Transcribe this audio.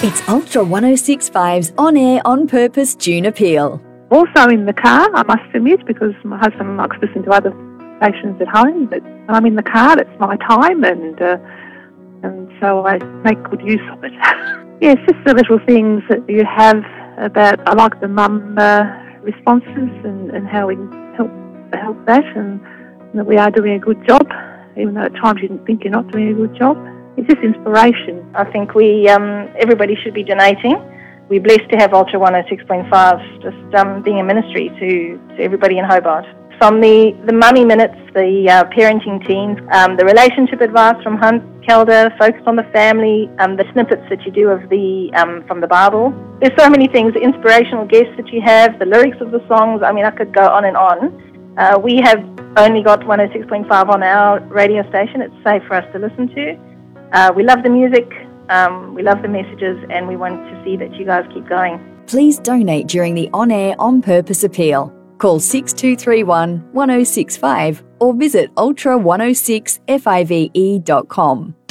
It's Ultra 106.5's On Air, On Purpose June Appeal. Also in the car, I must admit, because my husband likes to listen to other stations at home, but when I'm in the car, it's my time, and so I make good use of it. Yeah, it's just the little things that you have about, I like the mum responses and how we help that, and that we are doing a good job, even though at times you think you're not doing a good job. It's just inspiration. I think everybody should be donating. We're blessed to have Ultra 106.5 just being a ministry to everybody in Hobart. From the mummy minutes, the parenting teams, the relationship advice from Hunt Calder, focus on the family, the snippets that you do of from the Bible. There's so many things, the inspirational guests that you have, the lyrics of the songs. I mean, I could go on and on. We have only got 106.5 on our radio station. It's safe for us to listen to. We love the music, we love the messages, and we want to see that you guys keep going. Please donate during the On Air, On Purpose appeal. Call 6231 1065 or visit ultra106five.com.